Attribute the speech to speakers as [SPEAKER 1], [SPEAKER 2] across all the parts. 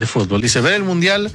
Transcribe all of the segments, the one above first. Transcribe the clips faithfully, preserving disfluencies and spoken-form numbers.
[SPEAKER 1] fútbol. Dice, ver el Mundial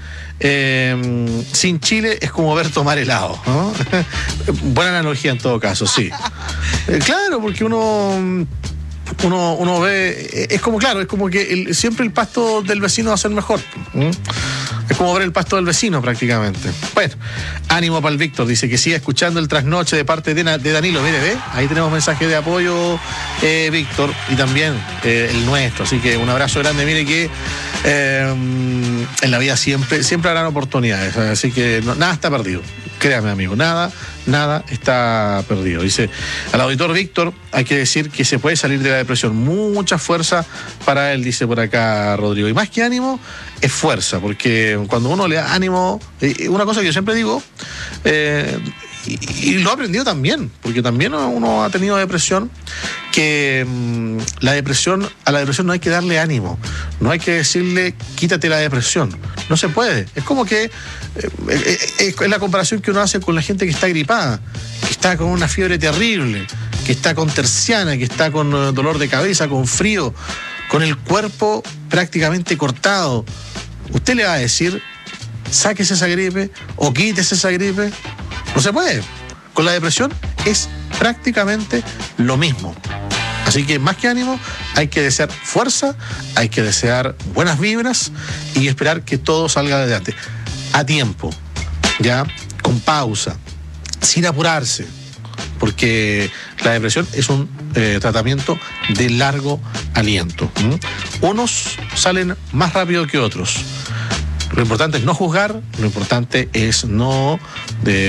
[SPEAKER 1] eh, sin Chile es como ver tomar helado, ¿no? Buena analogía en todo caso, sí. Eh, claro, porque uno... Uno, uno ve, es como, claro, es como que el, siempre el pasto del vecino va a ser mejor. ¿Mm? Es como ver el pasto del vecino prácticamente. Bueno, ánimo para el Víctor, dice que siga escuchando el trasnoche de parte de, de Danilo. Mire, ve, ahí tenemos mensaje de apoyo, eh, Víctor, y también eh, el nuestro. Así que un abrazo grande. Mire que eh, en la vida siempre, siempre habrán oportunidades, así que no, nada está perdido. Créame, amigo, nada, nada está perdido. Dice, al auditor Víctor, hay que decir que se puede salir de la depresión. Mucha fuerza para él, dice por acá Rodrigo. Y más que ánimo, es fuerza, porque cuando uno le da ánimo, una cosa que yo siempre digo, eh, y, y lo he aprendido también, porque también uno ha tenido depresión, que mmm, la depresión, a la depresión no hay que darle ánimo, no hay que decirle quítate la depresión, no se puede. Es como que eh, es, es la comparación que uno hace con la gente que está gripada, que está con una fiebre terrible, que está con terciana, que está con uh, dolor de cabeza, con frío, con el cuerpo prácticamente cortado. Usted le va a decir, sáquese esa gripe o quítese esa gripe. No se puede. Con la depresión es prácticamente lo mismo. Así que más que ánimo, hay que desear fuerza, hay que desear buenas vibras y esperar que todo salga adelante. A tiempo, ya, con pausa, sin apurarse, porque la depresión es un eh, tratamiento de largo aliento. ¿Mm? Unos salen más rápido que otros. Lo importante es no juzgar, lo importante es no... Eh,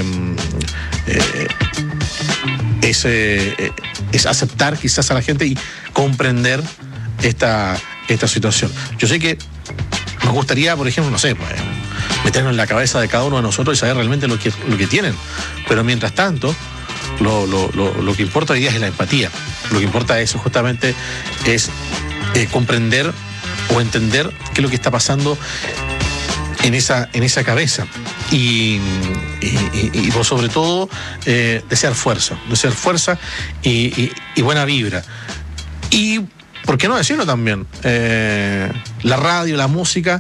[SPEAKER 1] eh, es, eh, es aceptar quizás a la gente y comprender esta, esta situación. Yo sé que nos gustaría, por ejemplo, no sé, pues, meternos en la cabeza de cada uno de nosotros y saber realmente lo que, lo que tienen, pero mientras tanto, lo, lo, lo, lo que importa hoy día es la empatía. Lo que importa es justamente es eh, comprender o entender qué es lo que está pasando en esa, en esa cabeza y, y, y, y por sobre todo eh, desear fuerza, desear fuerza y, y, y buena vibra. Y, ¿por qué no decirlo también? Eh, la radio, la música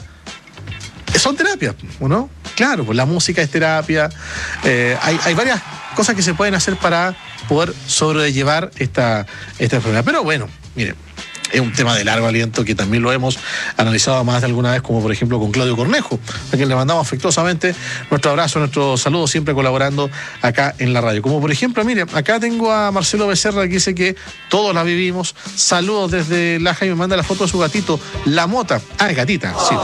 [SPEAKER 1] son terapias, ¿no? Claro, pues la música es terapia. Eh, hay, hay varias cosas que se pueden hacer para poder sobrellevar esta, esta enfermedad. Pero bueno, miren, es un tema de largo aliento que también lo hemos analizado más de alguna vez, como por ejemplo con Claudio Cornejo, a quien le mandamos afectuosamente nuestro abrazo, nuestro saludo, siempre colaborando acá en la radio. Como por ejemplo, mire, acá tengo a Marcelo Becerra que dice que todos la vivimos. Saludos desde Laja y me manda la foto de su gatito, la Mota. Ah, es gatita, sí.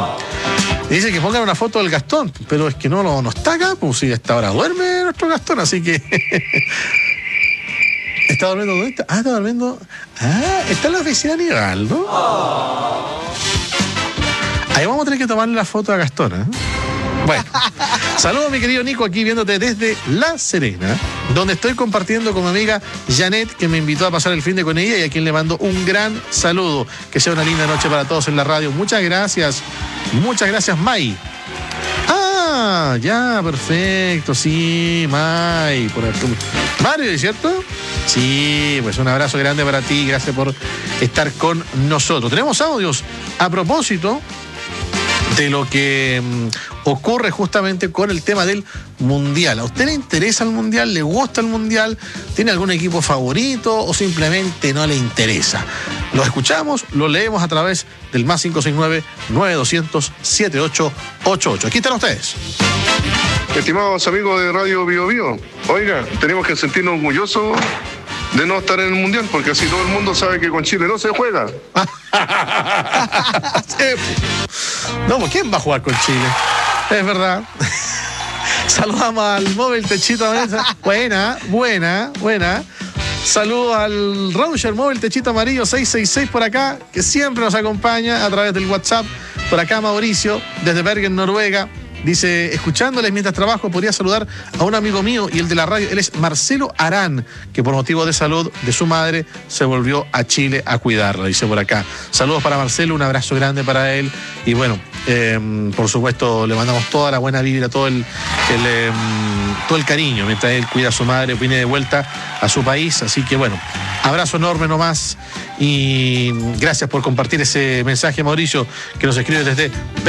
[SPEAKER 1] Mm. Dice que pongan una foto del Gastón, pero es que no, no, no está acá, pues sí, hasta ahora duerme nuestro Gastón, así que... ¿Está durmiendo dónde está? Ah, está durmiendo... Ah, está en la oficina de Nivaldo. Oh. Ahí vamos a tener que tomarle la foto a Gastón, ¿eh? Bueno, saludos mi querido Nico, aquí viéndote desde La Serena, donde estoy compartiendo con mi amiga Janet, que me invitó a pasar el fin de con ella y a quien le mando un gran saludo. Que sea una linda noche para todos en la radio. Muchas gracias, muchas gracias, May. Ah, ya, perfecto, sí, May. Por aquí. Mario, ¿cierto? Sí, pues un abrazo grande para ti, gracias por estar con nosotros. Tenemos audios a propósito de lo que um, ocurre justamente con el tema del Mundial. ¿A usted le interesa el Mundial? ¿Le gusta el Mundial? ¿Tiene algún equipo favorito o simplemente no le interesa? Lo escuchamos, lo leemos a través del más cinco seis nueve, nueve dos cero cero, siete ocho ocho ocho. Aquí están ustedes.
[SPEAKER 2] Estimados amigos de Radio Bio Bio, oiga, tenemos que sentirnos orgullosos de no estar en el Mundial, porque así todo el mundo sabe que con Chile no se juega.
[SPEAKER 1] No, pues ¿quién va a jugar con Chile? Es verdad. Saludamos al móvil Techito Mesa. Buena, buena, buena. Saludos al Rauscher móvil Techito Amarillo seis seis seis por acá, que siempre nos acompaña a través del WhatsApp. Por acá Mauricio, desde Bergen, Noruega. Dice, escuchándoles mientras trabajo, podría saludar a un amigo mío y el de la radio. Él es Marcelo Arán, que por motivo de salud de su madre se volvió a Chile a cuidarla, dice por acá. Saludos para Marcelo, un abrazo grande para él. Y bueno, eh, por supuesto, le mandamos toda la buena vibra, todo el, el, eh, todo el cariño mientras él cuida a su madre, viene de vuelta a su país. Así que bueno, abrazo enorme nomás. Y gracias por compartir ese mensaje, Mauricio, que nos escribe desde